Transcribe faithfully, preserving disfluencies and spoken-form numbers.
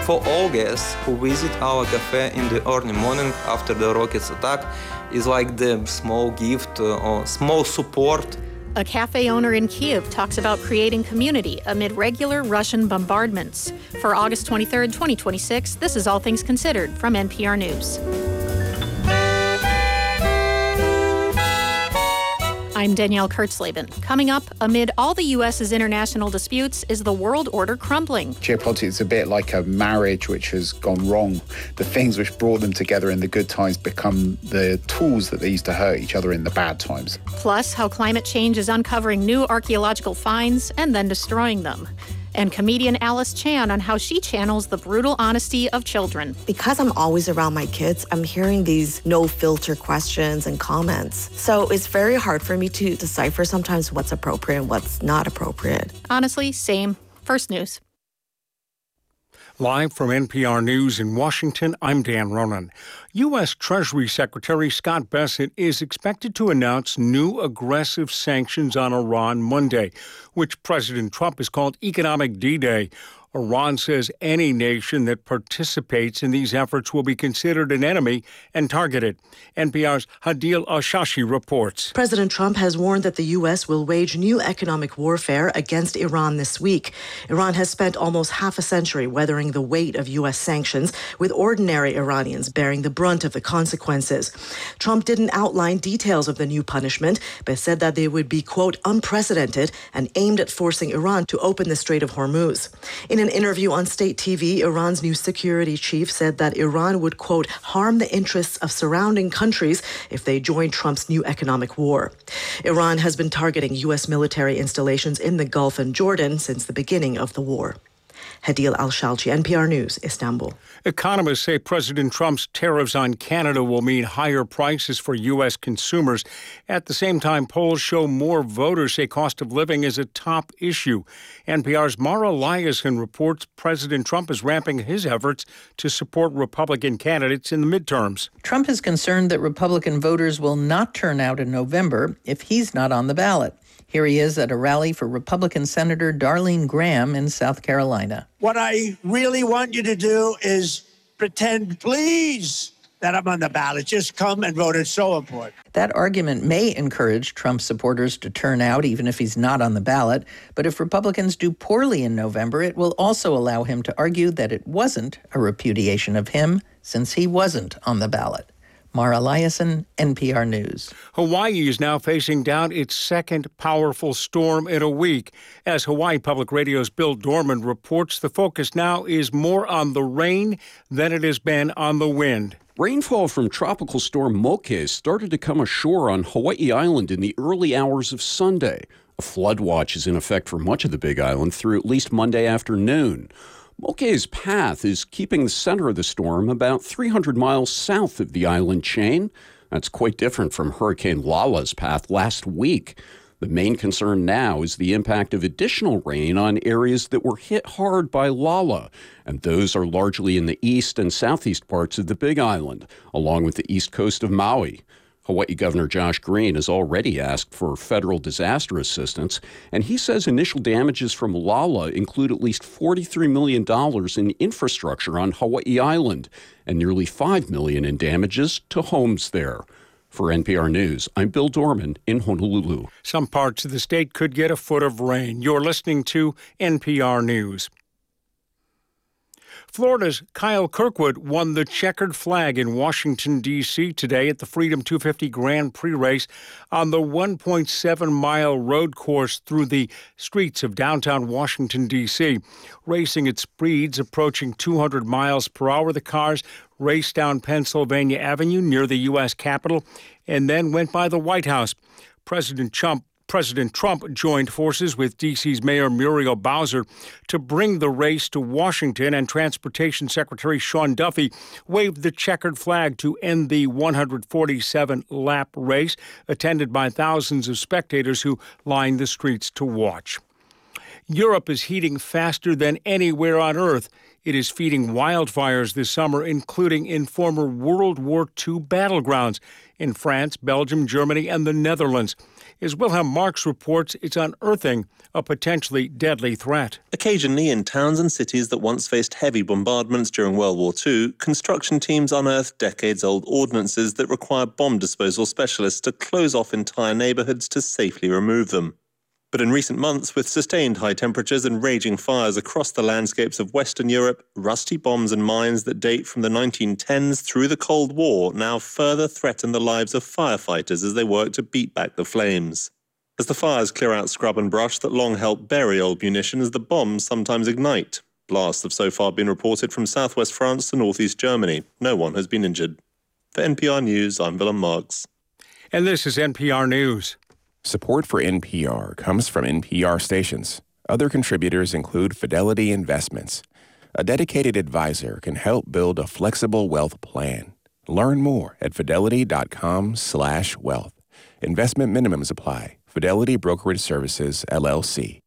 For all guests who visit our cafe in the early morning after the rockets attack, is like the small gift or small support. A cafe owner in Kyiv talks about creating community amid regular Russian bombardments. For August twenty-third, twenty twenty-six, this is All Things Considered from N P R News. I'm Danielle Kurtzleben. Coming up, amid all the U S's international disputes, is the world order crumbling? Geopolitics is a bit like a marriage which has gone wrong. The things which brought them together in the good times become the tools that they use to hurt each other in the bad times. Plus, how climate change is uncovering new archaeological finds and then destroying them. And comedian Alice Chan on how she channels the brutal honesty of children. Because I'm always around my kids, I'm hearing these no-filter questions and comments. So it's very hard for me to decipher sometimes what's appropriate and what's not appropriate. Honestly, same. First News. Live from N P R News in Washington, I'm Dan Ronan. U S. Treasury Secretary Scott Bessent is expected to announce new aggressive sanctions on Iran Monday, which President Trump has called Economic D-Day. Iran says any nation that participates in these efforts will be considered an enemy and targeted. N P R's Hadil Al-Shashi reports. President Trump has warned that the U S will wage new economic warfare against Iran this week. Iran has spent almost half a century weathering the weight of U S sanctions, with ordinary Iranians bearing the brunt of the consequences. Trump didn't outline details of the new punishment, but said that they would be, quote, unprecedented and aimed at forcing Iran to open the Strait of Hormuz. In an interview on state T V, Iran's new security chief said that Iran would, quote, harm the interests of surrounding countries if they join Trump's new economic war. Iran has been targeting U S military installations in the Gulf and Jordan since the beginning of the war. Hadil Al-Shalchi, N P R News, Istanbul. Economists say President Trump's tariffs on Canada will mean higher prices for U S consumers. At the same time, polls show more voters say cost of living is a top issue. N P R's Mara Liasson reports President Trump is ramping his efforts to support Republican candidates in the midterms. Trump is concerned that Republican voters will not turn out in November if he's not on the ballot. Here he is at a rally for Republican Senator Darlene Graham in South Carolina. What I really want you to do is pretend, please, that I'm on the ballot. Just come and vote. It's so important. That argument may encourage Trump supporters to turn out even if he's not on the ballot. But if Republicans do poorly in November, it will also allow him to argue that it wasn't a repudiation of him since he wasn't on the ballot. Mara Liasson, N P R News. Hawaii is now facing down its second powerful storm in a week. As Hawaii Public Radio's Bill Dorman reports, the focus now is more on the rain than it has been on the wind. Rainfall from Tropical Storm Moke started to come ashore on Hawaii Island in the early hours of Sunday. A flood watch is in effect for much of the Big Island through at least Monday afternoon. Moke's path is keeping the center of the storm about three hundred miles south of the island chain. That's quite different from Hurricane Lala's path last week. The main concern now is the impact of additional rain on areas that were hit hard by Lala, and those are largely in the east and southeast parts of the Big Island, along with the east coast of Maui. Hawaii Governor Josh Green has already asked for federal disaster assistance, and he says initial damages from Lala include at least forty-three million dollars in infrastructure on Hawaii Island and nearly five million dollars in damages to homes there. For N P R News, I'm Bill Dorman in Honolulu. Some parts of the state could get a foot of rain. You're listening to N P R News. Florida's Kyle Kirkwood won the checkered flag in Washington, D C today at the Freedom two fifty Grand Prix race on the one point seven mile road course through the streets of downtown Washington, D C Racing at speeds approaching two hundred miles per hour, the cars raced down Pennsylvania Avenue near the U S Capitol and then went by the White House. President Trump President Trump joined forces with D C's Mayor Muriel Bowser to bring the race to Washington, and Transportation Secretary Sean Duffy waved the checkered flag to end the one hundred forty-seven lap race, attended by thousands of spectators who lined the streets to watch. Europe is heating faster than anywhere on Earth. It is feeding wildfires this summer, including in former World War Two battlegrounds in France, Belgium, Germany, and the Netherlands. as Wilhelm Marx reports it's unearthing a potentially deadly threat. Occasionally, in towns and cities that once faced heavy bombardments during World War Two, construction teams unearthed decades-old ordnances that require bomb disposal specialists to close off entire neighborhoods to safely remove them. But in recent months, with sustained high temperatures and raging fires across the landscapes of Western Europe, rusty bombs and mines that date from the nineteen tens through the Cold War now further threaten the lives of firefighters as they work to beat back the flames. As the fires clear out scrub and brush that long helped bury old munitions, the bombs sometimes ignite. Blasts have so far been reported from southwest France to northeast Germany. No one has been injured. For N P R News, I'm Willem Marks. And this is N P R News. Support for N P R comes from N P R stations. Other contributors include Fidelity Investments. A dedicated advisor can help build a flexible wealth plan. Learn more at fidelity.com slash wealth. Investment minimums apply. Fidelity Brokerage Services, L L C.